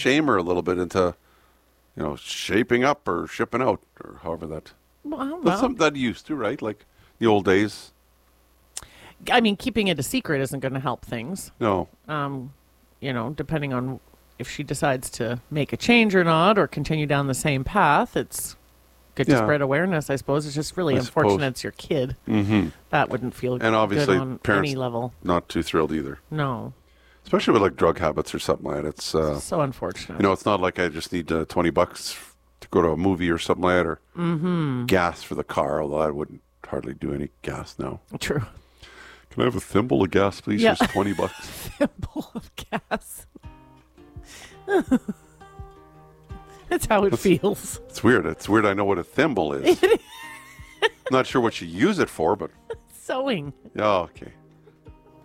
shame her a little bit into, shaping up or shipping out or however that. That's something that you used to, right? Like the old days. I mean, keeping it a secret isn't going to help things. No. Depending on if she decides to make a change or not, or continue down the same path, it's good to spread awareness, I suppose. It's just really unfortunate it's your kid. Mm-hmm. That wouldn't feel and obviously good on parents any level. Not too thrilled either. No. Especially with like drug habits or something like that. It's so unfortunate. It's not like I just need $20 to go to a movie or something like that, or gas for the car, although I wouldn't hardly do any gas now. True. Can I have a thimble of gas, please? Yeah. Just $20. Thimble of gas. That's how it feels. It's weird. It's weird I know what a thimble is. Not sure what you use it for, but... Sewing. Oh, okay.